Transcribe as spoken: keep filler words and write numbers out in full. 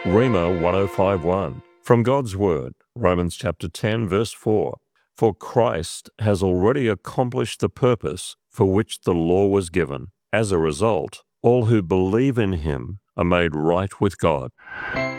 Rhema one oh five one. From God's Word, Romans chapter ten, verse four. For Christ has already accomplished the purpose for which the law was given. As a result, all who believe in him are made right with God.